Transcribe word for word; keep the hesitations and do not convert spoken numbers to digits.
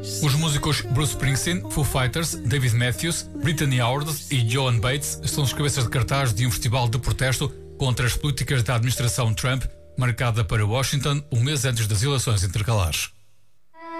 Os músicos Bruce Springsteen, Foo Fighters, David Matthews, Brittany Howard e Joan Baez são os cabeças de cartaz de um festival de protesto contra as políticas da administração Trump, marcada para Washington um mês antes das eleições intercalares.